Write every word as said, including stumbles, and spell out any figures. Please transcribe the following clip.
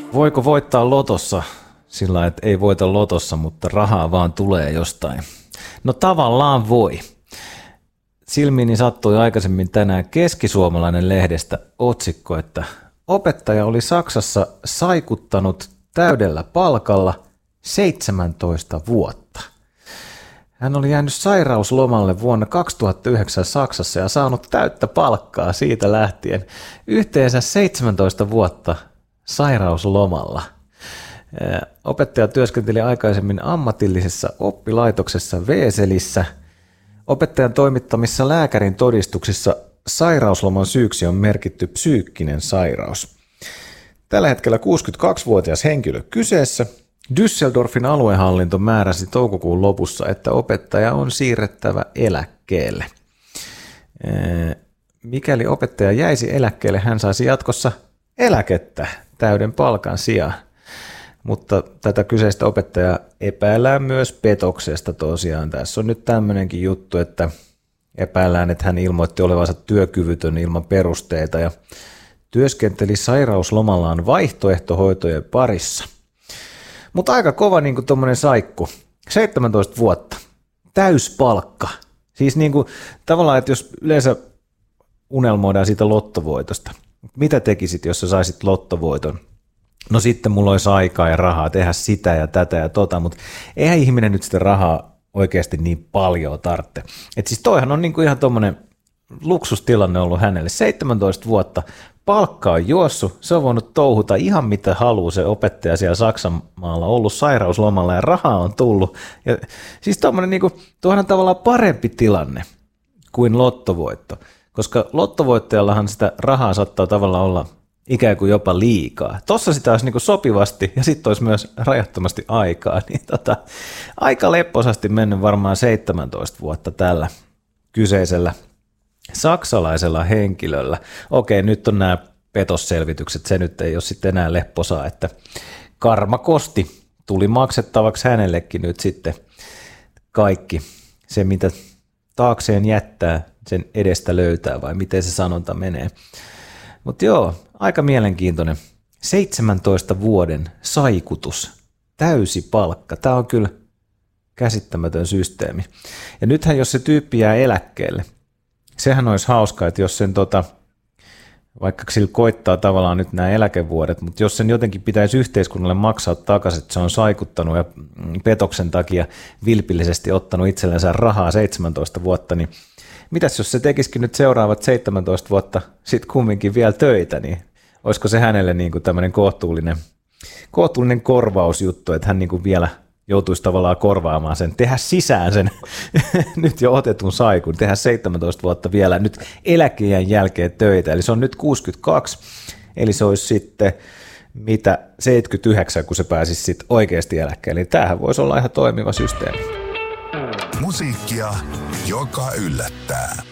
Voiko voittaa lotossa sillä, että ei voita lotossa, mutta rahaa vaan tulee jostain? No tavallaan voi. Silmiini sattui aikaisemmin tänään Keskisuomalainen lehdestä otsikko, että opettaja oli Saksassa saikuttanut täydellä palkalla seitsemäntoista vuotta. Hän oli jäänyt sairauslomalle vuonna kaksituhattayhdeksän Saksassa ja saanut täyttä palkkaa siitä lähtien. Yhteensä seitsemäntoista vuotta sairauslomalla. Opettaja työskenteli aikaisemmin ammatillisessa oppilaitoksessa Weselissä. Opettajan toimittamissa lääkärin todistuksissa sairausloman syyksi on merkitty psyykkinen sairaus. Tällä hetkellä kuusikymmentäkaksivuotias henkilö kyseessä. Düsseldorfin aluehallinto määräsi toukokuun lopussa, että opettaja on siirrettävä eläkkeelle. Mikäli opettaja jäisi eläkkeelle, hän saisi jatkossa eläkettä täyden palkan sijaan. Mutta tätä kyseistä opettajaa epäillään myös petoksesta tosiaan. Tässä on nyt tämmöinenkin juttu, että epäillään, että hän ilmoitti olevansa työkyvytön ilman perusteita ja työskenteli sairauslomallaan vaihtoehtohoitojen parissa. Mutta aika kova niin kuin tuommoinen saikku. seitsemäntoista vuotta. Täyspalkka. Siis niin kuin, tavallaan, että jos yleensä unelmoidaan siitä lottovoitosta. Mitä tekisit, jos sä saisit lottovoiton? No sitten mulla olisi aikaa ja rahaa tehdä sitä ja tätä ja tota, mutta eihän ihminen nyt sitä rahaa oikeasti niin paljon tarvitse. Että siis toihan on niin kuin ihan tuommoinen luksustilanne ollut hänelle. seitsemäntoista vuotta. Palkka on juossut, se on voinut touhuta ihan mitä haluaa se opettaja siellä Saksanmaalla, ollut sairauslomalla ja rahaa on tullut. Ja siis tuommoinen niin kuin, tuohan on tavallaan parempi tilanne kuin lottovoitto, koska lottovoittajallahan sitä rahaa saattaa tavallaan olla ikään kuin jopa liikaa. Tossa sitä olisi niin kuin sopivasti ja sitten olisi myös rajattomasti aikaa, niin tota, aika lepposasti mennyt varmaan seitsemäntoista vuotta tällä kyseisellä saksalaisella henkilöllä. Okei, nyt on nämä petosselvitykset, se nyt ei ole sitten enää lepposaa, että karma kosti, tuli maksettavaksi hänellekin nyt sitten kaikki se, mitä taakseen jättää, sen edestä löytää, vai miten se sanonta menee. Mutta joo, aika mielenkiintoinen. seitsemäntoista vuoden saikutus, täysi palkka, tämä on kyllä käsittämätön systeemi. Ja nythän jos se tyyppi jää eläkkeelle, sehän olisi hauskaa, että jos sen tota, vaikka sillä koittaa tavallaan nyt nämä eläkevuodet, mutta jos sen jotenkin pitäisi yhteiskunnalle maksaa takaisin, että se on saikuttanut ja petoksen takia vilpillisesti ottanut itsellensä rahaa seitsemäntoista vuotta, niin mitäs jos se tekisikin nyt seuraavat seitsemäntoista vuotta sitten kumminkin vielä töitä, niin olisiko se hänelle niin kuin tämmöinen kohtuullinen, kohtuullinen korvausjuttu, että hän niin kuin vielä joutuisi tavallaan korvaamaan sen, tehdä sisään sen nyt jo otetun saikun, tehdä seitsemäntoista vuotta vielä nyt eläkeiän jälkeen töitä, eli se on nyt kuusikymmentäkaksi, eli se olisi sitten mitä seitsemänkymmentäyhdeksän, kun se pääsisi sitten oikeasti eläkkeelle, eli tämähän voisi olla ihan toimiva systeemi. Musiikkia, joka yllättää.